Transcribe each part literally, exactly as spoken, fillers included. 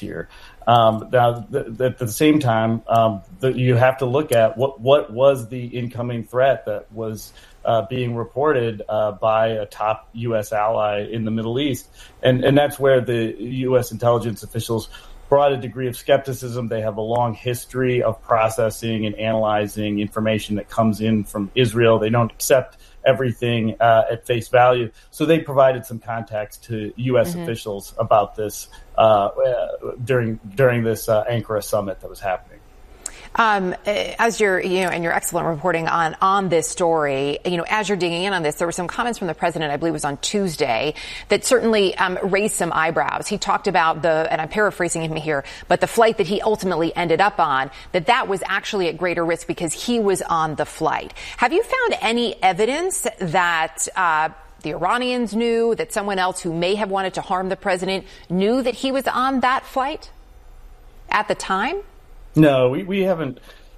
year. Um, now, th- th- at the same time, um, the, you have to look at what, what was the incoming threat that was uh, being reported uh, by a top U S ally in the Middle East. And, and that's where the U S intelligence officials brought a degree of skepticism. They have a long history of processing and analyzing information that comes in from Israel. They don't accept everything uh, at face value. So they provided some context to U S mm-hmm. officials about this uh, during during this uh, Ankara summit that was happening. Um, as you're, you know, and your excellent reporting on, on this story, you know, as you're digging in on this, there were some comments from the president, I believe it was on Tuesday, that certainly um, raised some eyebrows. He talked about the, and I'm paraphrasing him here, but the flight that he ultimately ended up on, that that was actually at greater risk because he was on the flight. Have you found any evidence that, uh, the Iranians knew, that someone else who may have wanted to harm the president knew that he was on that flight at the time? No, we, we haven't.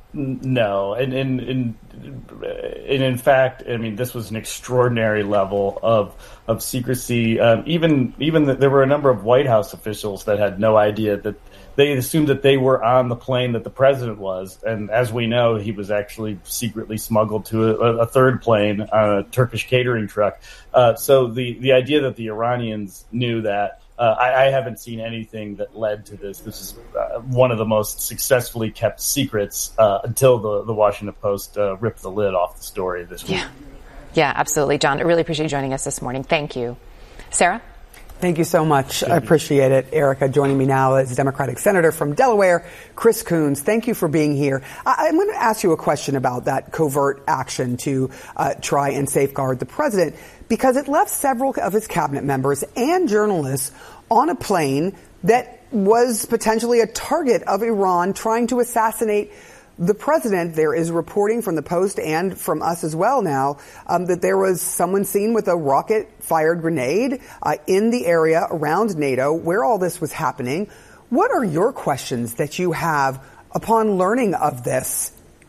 No, and and, and and in fact, I mean, this was an extraordinary level of of secrecy. Um, even even the, there were a number of White House officials that had no idea that they assumed that they were on the plane that the president was, and as we know, he was actually secretly smuggled to a, a third plane on a Turkish catering truck. Uh, so the the idea that the Iranians knew that. Uh, I, I haven't seen anything that led to this. This is uh, one of the most successfully kept secrets uh, until the, the Washington Post uh, ripped the lid off the story this week. Yeah, yeah, absolutely, John. I really appreciate you joining us this morning. Thank you. Sarah? Thank you so much. I appreciate it. Erica, joining me now is Democratic Senator from Delaware, Chris Coons. Thank you for being here. I- I'm going to ask you a question about that covert action to uh, try and safeguard the president, because it left several of his cabinet members and journalists on a plane that was potentially a target of Iran trying to assassinate the president. There is reporting from the Post and from us as well now um, that there was someone seen with a rocket-fired grenade uh, in the area around NATO where all this was happening. What are your questions that you have upon learning of this?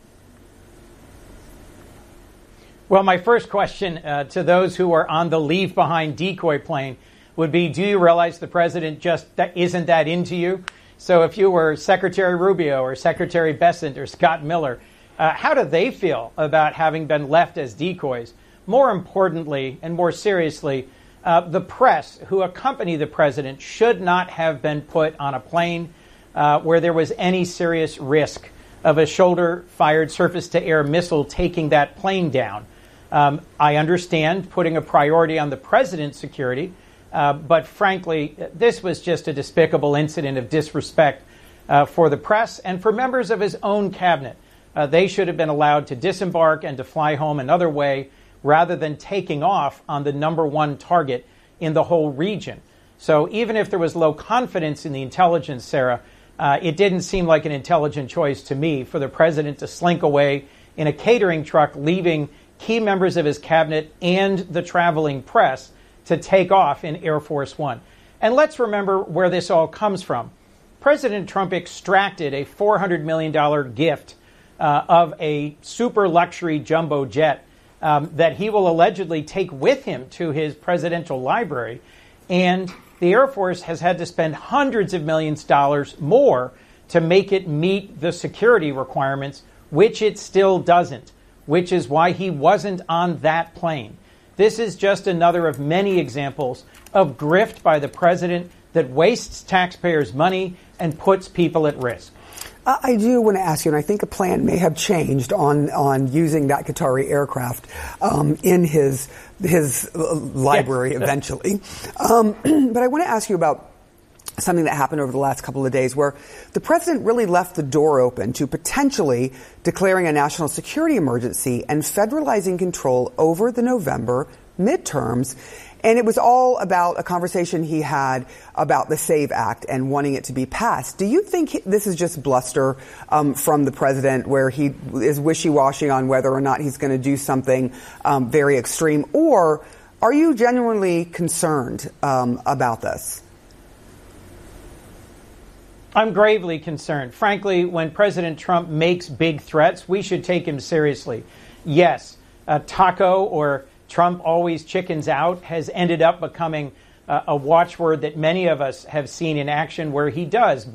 Well, my first question uh, to those who are on the leave behind decoy plane would be, do you realize the president just that isn't that into you? So if you were Secretary Rubio or Secretary Bessent or Scott Miller, uh, how do they feel about having been left as decoys? More importantly and more seriously, uh, the press who accompany the president should not have been put on a plane uh, where there was any serious risk of a shoulder-fired surface-to-air missile taking that plane down. Um, I understand putting a priority on the president's security, uh, but frankly, this was just a despicable incident of disrespect uh, for the press and for members of his own cabinet. Uh, they should have been allowed to disembark and to fly home another way rather than taking off on the number one target in the whole region. So even if there was low confidence in the intelligence, Sarah, uh, it didn't seem like an intelligent choice to me for the president to slink away in a catering truck, leaving key members of his cabinet and the traveling press to take off in Air Force One. And let's remember where this all comes from. President Trump extracted a four hundred million dollars gift uh, of a super luxury jumbo jet um, that he will allegedly take with him to his presidential library. And the Air Force has had to spend hundreds of millions of dollars more to make it meet the security requirements, which it still doesn't, which is why he wasn't on that plane. This is just another of many examples of grift by the president that wastes taxpayers' money and puts people at risk. I do want to ask you, and I think a plan may have changed on, on using that Qatari aircraft um, in his his library yes. eventually. Um, but I want to ask you about something that happened over the last couple of days where the president really left the door open to potentially declaring a national security emergency and federalizing control over the November midterms. And it was all about a conversation he had about the SAVE Act and wanting it to be passed. Do you think he, this is just bluster um, from the president where he is wishy-washy on whether or not he's going to do something um, very extreme? Or are you genuinely concerned um, about this? I'm gravely concerned. Frankly, when President Trump makes big threats, we should take him seriously. Yes, a taco or Trump always chickens out has ended up becoming uh, a watchword that many of us have seen in action where he does